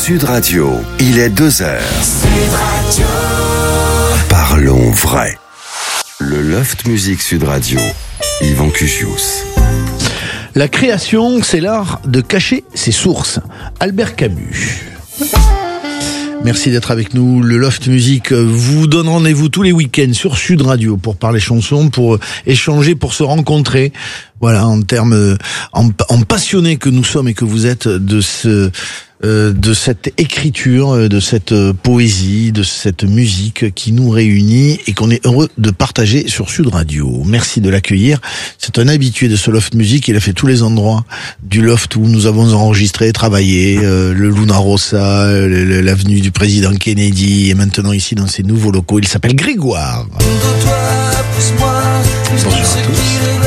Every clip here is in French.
Sud Radio, il est 2h. Sud Radio. Parlons vrai. Le Loft Musique Sud Radio, Yvan Cugius. La création, c'est l'art de cacher ses sources. Albert Camus. Merci d'être avec nous. Le Loft Musique vous donne rendez-vous tous les week-ends sur Sud Radio pour parler chansons, pour échanger, pour se rencontrer. Voilà, en passionnés que nous sommes et que vous êtes de cette écriture, de cette poésie, de cette musique qui nous réunit et qu'on est heureux de partager sur Sud Radio. Merci de l'accueillir. C'est un habitué de ce Loft Musique. Il a fait tous les endroits du Loft où nous avons enregistré, travaillé, le Luna Rossa, l'avenue du président Kennedy, et maintenant ici dans ses nouveaux locaux. Il s'appelle Grégoire. Bonjour à tous.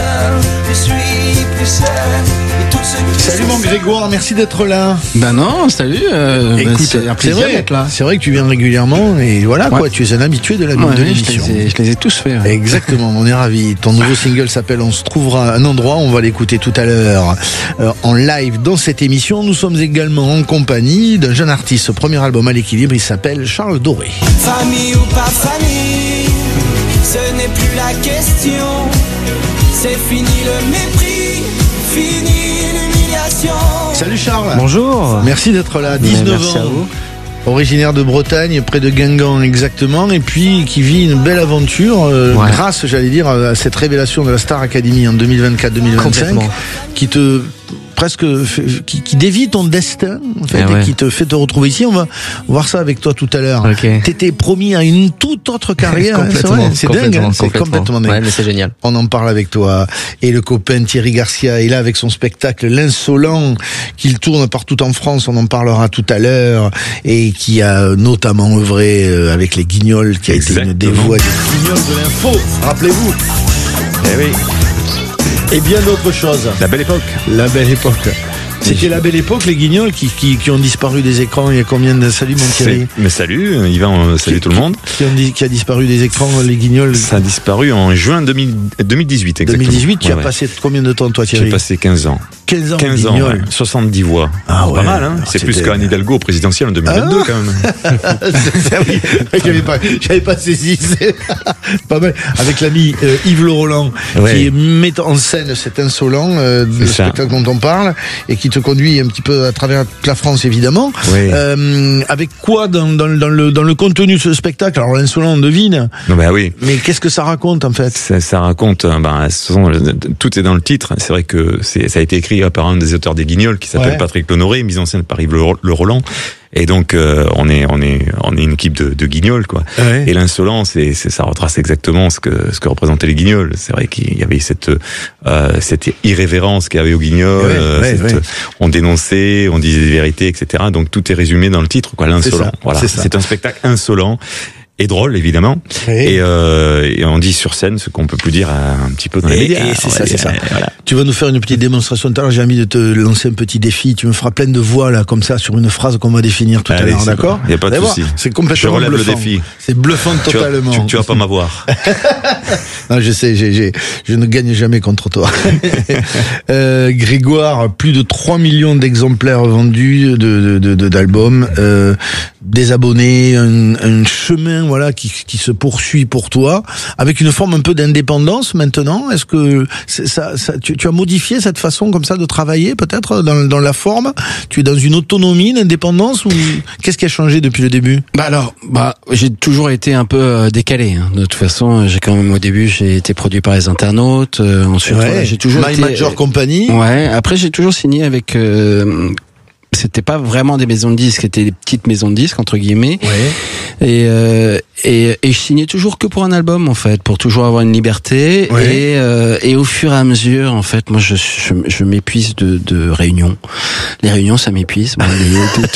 Salut mon Grégoire, merci d'être là. Ben non, salut. Écoute, c'est un plaisir d'être là. C'est vrai que tu viens régulièrement et voilà quoi, tu es un habitué de l'émission. Je les ai tous faits. Ouais. Exactement, on est ravis. Ton nouveau single s'appelle On se trouvera un endroit, on va l'écouter tout à l'heure en live dans cette émission. Nous sommes également en compagnie d'un jeune artiste. Ce premier album à l'équilibre, il s'appelle Charles Doré. Famille ou pas famille, ce n'est plus la question. C'est fini le mépris, fini l'humiliation. Salut Charles. Bonjour. Merci d'être là, 19 Merci ans. à vous. Originaire de Bretagne, près de Guingamp exactement, et puis qui vit une belle aventure grâce, j'allais dire, à cette révélation de la Star Academy en 2024-2025, qui te presque qui dévie ton destin en fait, et qui te fait te retrouver ici. On va voir ça avec toi tout à l'heure. Okay. T'étais promis à une toute autre carrière. C'est dingue, hein, c'est complètement dingue. Ouais, mais c'est génial. On en parle avec toi. Et le copain Thierry Garcia est là avec son spectacle L'Insolent, qu'il tourne partout en France. On en parlera tout à l'heure. Et qui a notamment œuvré avec les Guignols, qui a été une des voix des Guignols de l'info. Rappelez-vous. Eh oui. Et bien d'autres choses. La belle époque. La belle époque. C'était la belle époque, les Guignols qui ont disparu des écrans. Il y a combien de... Salut mon Thierry. Mais salut Yvan, salut tout le monde. Qui a disparu des écrans, les Guignols? Ça a disparu en juin 2018 exactement. 2018, tu as passé combien de temps toi Thierry? J'ai passé 15 ans. 15 ans, 15 ans, 70 voix. Ah ouais, pas mal, hein. C'est plus qu'Anne Hidalgo au présidentiel en 2022 quand même. J'avais pas saisi. C'est pas mal. Avec l'ami Yves Le Roland, qui met en scène cet Insolent, le spectacle dont on parle, et qui te conduit un petit peu à travers toute la France évidemment. Avec quoi dans le contenu de ce spectacle? Alors L'Insolent, on devine. Oui. Mais qu'est-ce que ça raconte en fait? Ça raconte, tout est dans le titre. C'est vrai que ça a été écrit par un des auteurs des Guignols qui s'appelle Patrick Honoré, mise en scène par Yves Le Roland. Et donc on est une équipe de Guignols quoi. Et L'Insolent, ça retrace exactement ce que représentaient les Guignols. C'est vrai qu'il y avait cette irrévérence qu'il y avait aux Guignols. On dénonçait, on disait des vérités, etc. Donc tout est résumé dans le titre quoi. L'Insolent. Voilà. C'est un spectacle insolent. Et drôle évidemment, et on dit sur scène ce qu'on peut plus dire un petit peu dans les médias. Et c'est ça. Voilà. Tu vas nous faire une petite démonstration tout à l'heure. J'ai envie de te lancer un petit défi. Tu me feras plein de voix là, comme ça, sur une phrase qu'on va définir tout à l'heure, d'accord? Il y a pas de souci. C'est complètement je relève bluffant. Le défi. C'est bluffant totalement. Tu vas pas m'avoir. Non, je sais, je ne gagne jamais contre toi. Grégoire, plus de 3 millions d'exemplaires vendus d'albums, des abonnés, un chemin voilà qui se poursuit pour toi avec une forme un peu d'indépendance maintenant. Est-ce que tu as modifié cette façon comme ça de travailler peut-être dans la forme? Tu es dans une autonomie, une indépendance, ou qu'est-ce qui a changé depuis le début? J'ai toujours été un peu décalé. Hein. De toute façon, au début j'ai été produit par les internautes. Ensuite, j'ai toujours My Major Company. Ouais. Après, j'ai toujours signé avec. C'était pas vraiment des maisons de disques, c'était des petites maisons de disques entre guillemets. Et je signais toujours que pour un album en fait, pour toujours avoir une liberté. Et au fur et à mesure, en fait, moi je m'épuise de réunions. Les réunions, ça m'épuise.